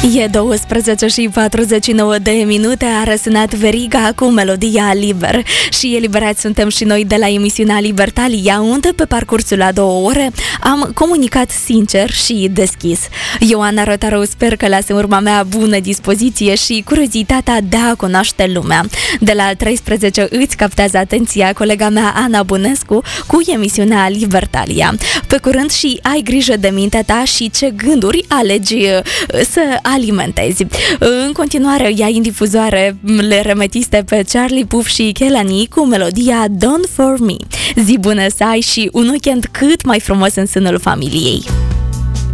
E 12 și 49 de minute, a răsunat veriga cu melodia Liber. Și eliberați suntem și noi de la emisiunea Libertalia, unde pe parcursul a 2 ore am comunicat sincer și deschis. Ioana Rotaru, sper că lasă în urma mea bună dispoziție și curiozitatea de a cunoaște lumea. De la 13 îți captează atenția colega mea Ana Bunescu cu emisiunea Libertalia. Pe curând și ai grijă de mintea ta și ce gânduri alegi să alimentezi. În continuare, ia în difuzoare le remetiste pe Charlie Puth și Kelani cu melodia Done For Me. Zi bună să ai și un weekend cât mai frumos în sânul familiei.